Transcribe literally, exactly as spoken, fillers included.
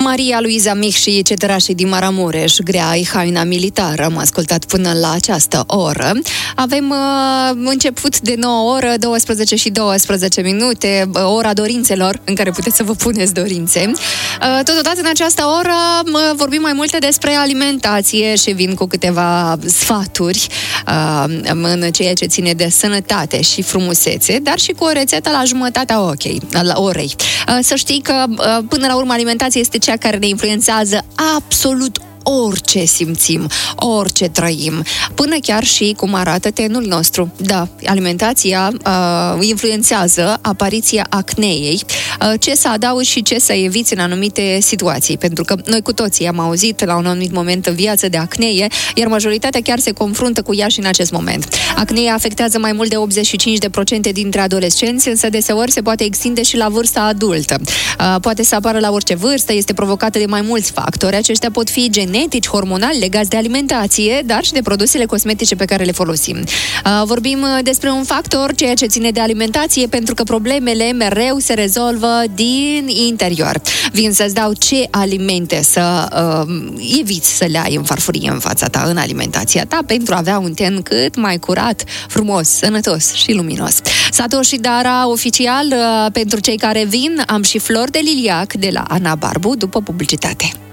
Maria Luiza Mich și cetărașii din Maramureș, grea-i haina militară. Am ascultat până la această oră. Avem uh, început de nouă oră, douăsprezece și douăsprezece minute, uh, ora dorințelor, în care puteți să vă puneți dorințe. Uh, totodată, în această oră, uh, vorbim mai multe despre alimentație și vin cu câteva sfaturi uh, în ceea ce ține de sănătate și frumusețe, dar și cu o rețetă la jumătatea okay, la orei. Uh, să știi că, uh, până la urmă, alimentația este cea care ne influențează absolut orice simțim, orice trăim, până chiar și cum arată tenul nostru. Da, alimentația uh, influențează apariția acneei, uh, ce să adaugi și ce să eviți în anumite situații, pentru că noi cu toții am auzit la un anumit moment în viață de acnee, iar majoritatea chiar se confruntă cu ea și în acest moment. Acneea afectează mai mult de optzeci și cinci la sută dintre adolescenți, însă deseori se poate extinde și la vârsta adultă. Uh, poate să apară la orice vârstă, este provocată de mai mulți factori. Aceștia pot fi genetici, hormonali, legați de alimentație, dar și de produsele cosmetice pe care le folosim. Uh, vorbim despre un factor, ceea ce ține de alimentație, pentru că problemele mereu se rezolvă din interior. Vin să-ți dau ce alimente să uh, eviți să le ai în farfurie în fața ta, în alimentația ta, pentru a avea un ten cât mai curat, frumos, sănătos și luminos. Satoshi Dara, oficial, uh, pentru cei care vin, am și flori de liliac de la Ana Barbu, după publicitate.